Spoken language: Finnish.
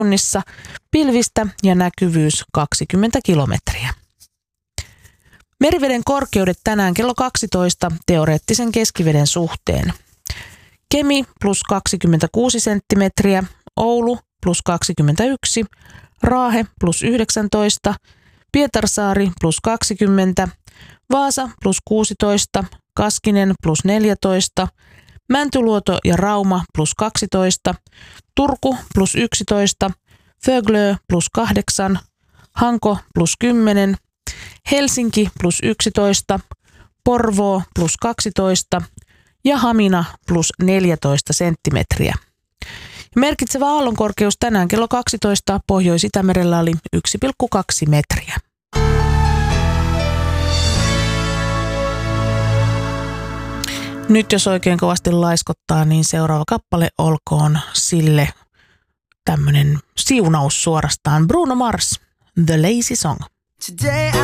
tunnissa, pilvistä ja näkyvyys 20 kilometriä. Meriveden korkeudet tänään kello 12 teoreettisen keskiveden suhteen. Kemi plus 26 senttimetriä, Oulu plus 21, Raahe plus 19, Pietarsaari plus 20, Vaasa plus 16, Kaskinen plus 14, Mäntyluoto ja Rauma plus 12, Turku plus 11, Föglö plus 8, Hanko plus 10, Helsinki plus 11, Porvoo plus 12 ja Hamina plus 14 senttimetriä. Merkitsevä aallonkorkeus tänään kello 12 Pohjois-Itämerellä oli 1,2 metriä. Nyt jos oikein kovasti laiskottaa, niin seuraava kappale olkoon sille tämmönen siunaus suorastaan. Bruno Mars, The Lazy Song.